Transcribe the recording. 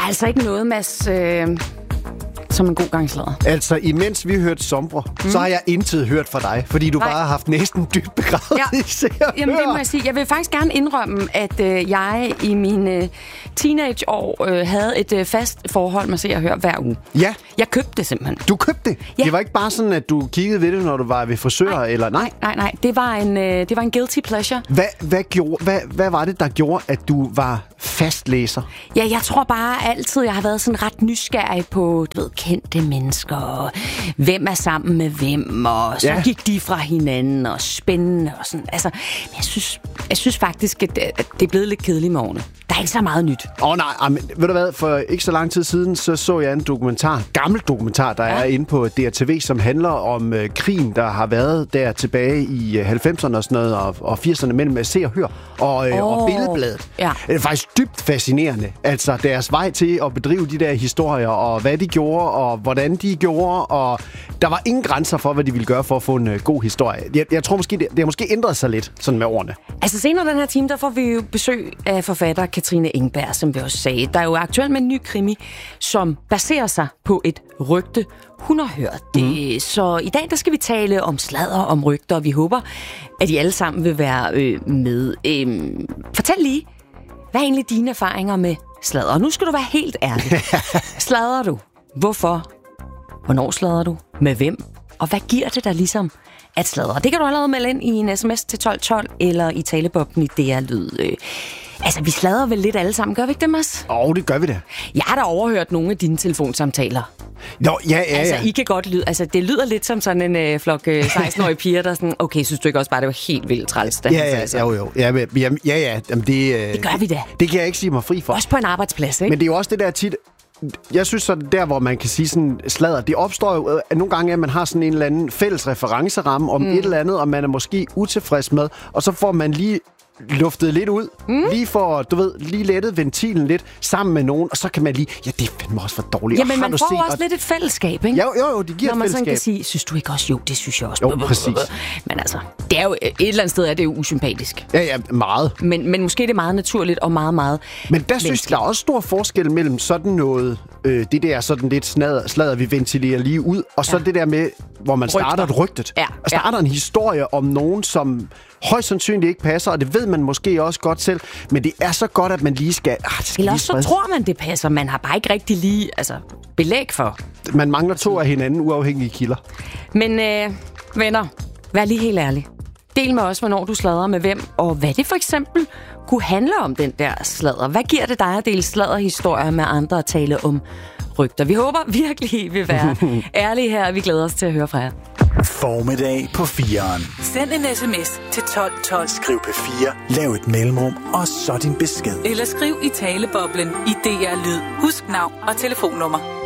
altså ikke noget, Mads, som en god gang sladder. Altså, imens vi hørte Sombre, så har jeg intet hørt fra dig, fordi du bare har haft næsten dybt begravet i Se og Hør. Jamen, det må jeg sige. Jeg vil faktisk gerne indrømme, at jeg i mine teenageår havde et fast forhold med Se og Hør hver uge. Ja. Jeg købte det simpelthen. Du købte det? Ja. Det var ikke bare sådan, at du kiggede ved det, når du var ved frisør, eller nej? Nej. Det var en guilty pleasure. Hvad var det, der gjorde, at du var fastlæser? Ja, jeg tror bare altid, jeg har været sådan ret nysgerrig på, kendte mennesker, og hvem er sammen med hvem, og så gik de fra hinanden, og spændende, og sådan. Altså, jeg synes faktisk, at det er blevet lidt kedeligt med årene. Der er ikke så meget nyt. Nej, men ved du hvad, for ikke så lang tid siden, så jeg en gammel dokumentar, der er inde på DRTV, som handler om krigen, der har været der tilbage i 90'erne og sådan noget, og 80'erne mellem Se og Hør og Billedbladet. Ja. Det er faktisk dybt fascinerende. Altså deres vej til at bedrive de der historier, og hvad de gjorde, og hvordan de gjorde, og der var ingen grænser for, hvad de ville gøre for at få en god historie. Jeg tror måske, det har måske ændret sig lidt sådan med årene. Altså senere den her time, der får vi jo besøg af forfatter Katrine Engberg, som vi også sagde. Der er jo aktuelt med en ny krimi, som baserer sig på et rygte, hun har hørt det. Så i dag, der skal vi tale om sladder, om rygter, og vi håber, at I alle sammen vil være med. Fortæl lige, hvad er egentlig dine erfaringer med sladder? Nu skal du være helt ærlig. Sladder du? Hvorfor? Hvornår sladder du? Med hvem? Og hvad giver det dig ligesom at sladre? Det kan du allerede melde ind i en sms til 1212 eller i talebobben i DR Lyd. Altså, vi sladrer vel lidt alle sammen, gør vi ikke det, Mads? Det gør vi da. Jeg har da overhørt nogle af dine telefonsamtaler. Altså, I kan godt lyde. Altså, det lyder lidt som sådan en flok 16-årige piger, der sådan, okay, synes du ikke også bare, det var helt vildt træls? Jo. Jamen, det gør vi da. Det kan jeg ikke sige mig fri for. Også på en arbejdsplads, ikke? Men det er jo også det der tit. Jeg synes så, der hvor man kan sige sådan sladder, det opstår jo at nogle gange, at man har sådan en eller anden fælles referenceramme om et eller andet, og man er måske utilfreds med, og så får man lige luftet lidt ud, lige for, lige lettet ventilen lidt sammen med nogen, og så kan man lige, det er fandme også for dårligt. Jamen, man får også lidt et fællesskab, ikke? Jo, det giver et fællesskab. Når man sådan kan sige, synes du ikke også? Jo, det synes jeg også. Jo, præcis. Men altså, det er jo et eller andet sted, er det jo usympatisk. Ja, meget. Men måske det er meget naturligt og meget, meget Men der synes jeg, der er også stor forskel mellem sådan noget, det der sådan lidt sladder, vi ventilerer lige ud, og så det der med, hvor man starter et rygtet. Og starter en historie om nogen, som højst sandsynligt ikke passer, og det ved man måske også godt selv, men det er så godt, at man lige skal... Eller også så tror man, det passer. Man har bare ikke rigtig lige belæg for. Man mangler 2 af hinanden uafhængige kilder. Men venner, vær lige helt ærlig. Del med os, hvornår du sladrer med hvem, og hvad det for eksempel kunne handle om den der sladder. Hvad giver det dig at dele sladderhistorier med andre og tale om rygter? Vi håber virkelig, I vil være ærlige her, og vi glæder os til at høre fra jer. Formiddag på 4'eren. Send en sms til 1212. Skriv P4, lav et mellemrum, og så din besked. Eller skriv i taleboblen i DR Lyd. Husk navn og telefonnummer.